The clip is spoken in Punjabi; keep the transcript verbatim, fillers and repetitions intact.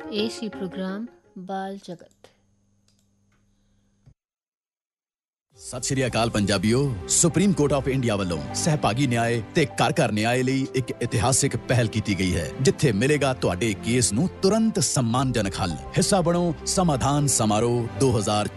ਇਹ ਸੀ ਪ੍ਰੋਗਰਾਮ ਬਾਲ ਜਗਤ। ਸਤਿ ਸ਼੍ਰੀ ਅਕਾਲ ਪੰਜਾਬੀਓ। ਸੁਪਰੀਮ ਕੋਰਟ ਆਫ ਇੰਡੀਆ ਵੱਲੋਂ ਸਹਿਭਾਗੀ ਨਿਆਂ ਤੇ ਘਰ ਘਰ ਨਿਆਂ ਲਈ ਇੱਕ ਇਤਿਹਾਸਿਕ ਪਹਿਲ ਕੀਤੀ ਗਈ ਹੈ, ਜਿੱਥੇ ਮਿਲੇਗਾ ਤੁਹਾਡੇ ਕੇਸ ਨੂੰ ਤੁਰੰਤ ਸਨਮਾਨਜਨਕ ਹੱਲ। ਹਿੱਸਾ ਬਣੋ ਸਮਾਧਾਨ ਸਮਾਰੋਹ ਦੋ ਹਜ਼ਾਰ